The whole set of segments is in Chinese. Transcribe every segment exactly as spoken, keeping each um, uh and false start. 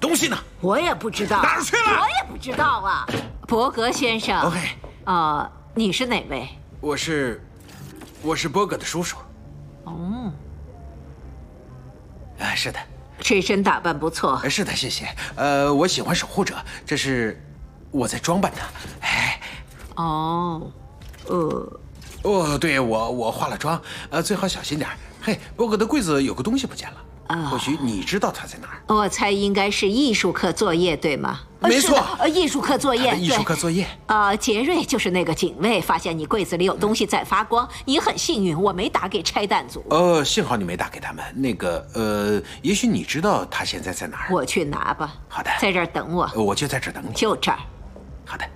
东西呢？ 我也不知道。 哪儿去了？ 我也不知道啊。伯格先生。 OK。 呃，你是哪位？ 我是，我是波格的叔叔。 哦。 啊，是的。 这身打扮不错。 是的，谢谢。呃，我喜欢守护者，这是我在装扮他。哎。 哦。呃。 哦，对，我我化了妆，呃，最好小心点。嘿，波格的柜子有个东西不见了。 啊， 或许你知道他在哪儿。 我猜应该是艺术课作业，对吗？ 没错， 呃，艺术课作业， 艺术课作业。 呃，杰瑞就是那个警卫，发现你柜子里有东西在发光，你很幸运，我没打给拆弹组。 呃，幸好你没打给他们。那个，呃，也许你知道他现在在哪儿。 我去拿吧。 好的， 在这儿等我。 我就在这儿等你。 就这儿。 好的。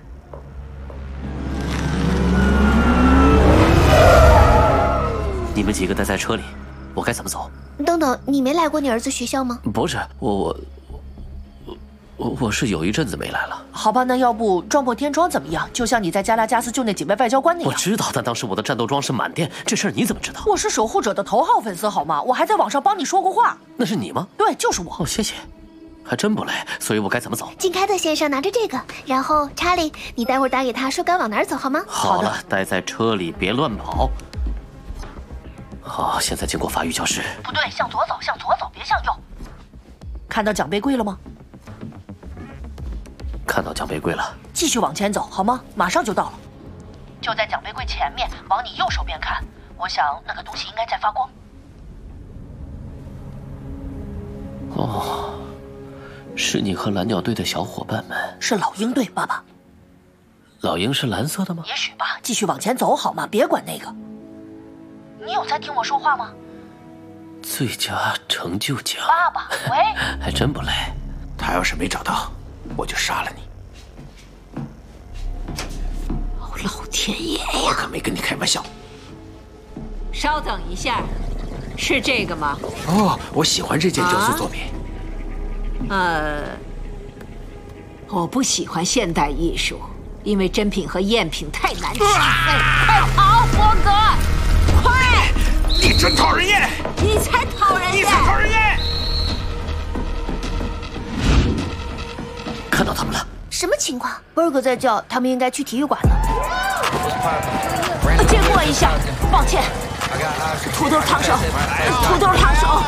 你们几个待在车里，我该怎么走？ 等等，你没来过你儿子学校吗？ 不是，我我我我我是有一阵子没来了。 好吧，那要不撞破天窗怎么样？就像你在加拉加斯救那几位外交官那样。 我知道，但当时我的战斗装是满电，这事儿你怎么知道？ 我是守护者的头号粉丝，好吗？我还在网上帮你说过话。 那是你吗？ 对，就是我。 哦，谢谢。还真不累，所以我该怎么走？ 金凯特先生拿着这个，然后查理，你待会儿打给他说该往哪儿走，好吗？ 好了，待在车里，别乱跑。好，现在经过法语教室。 不对，向左走，向左走，别向右。看到奖杯柜了吗？ 看到奖杯柜了。 继续往前走，好吗？马上就到了。就在奖杯柜前面，往你右手边看。我想那个东西应该在发光。 哦，是你和蓝鸟队的小伙伴们。 是老鹰队，爸爸。 老鹰是蓝色的吗？ 也许吧。继续往前走，好吗？别管那个。你有在听我说话吗？ 最佳成就奖。 爸爸，喂。 还真不赖。 他要是没找到，我就杀了你。 哦，老天爷呀！ 我可没跟你开玩笑。 稍等一下，是这个吗？ 哦，我喜欢这件雕塑作品。 啊、呃，我不喜欢现代艺术，因为真品和赝品太难区分。快跑，伯格！快！ 你真讨人厌！ 你才讨人厌！ 你才讨人厌！ 看到他们了。 什么情况？ 伯格在叫，他们应该去体育馆了。借过一下，抱歉。土豆烫手，土豆烫手。